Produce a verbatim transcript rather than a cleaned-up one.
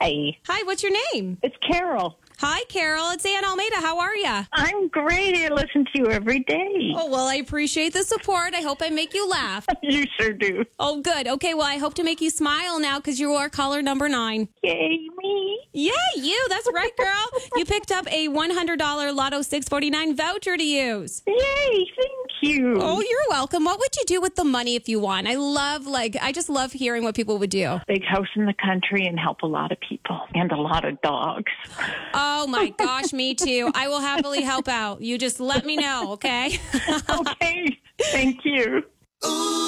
Hi. Hi, what's your name? It's Carol. Hi, Carol. It's Ann Almeida. How are you? I'm great. I listen to you every day. Oh, well, I appreciate the support. I hope I make you laugh. You sure do. Oh, good. Okay, well, I hope to make you smile now because you are caller number nine. Yay, me. Yay, you. That's right, girl. You picked up a one hundred dollars Lotto six forty-nine voucher to use. Yay, thank you. Oh, you're welcome. What would you do with the money if you won? I love, like, I just love hearing what people would do. Big house in the country and help a lot of people and a lot of dogs. Oh, my gosh, me too. I will happily help out. You just let me know, okay? Okay, thank you.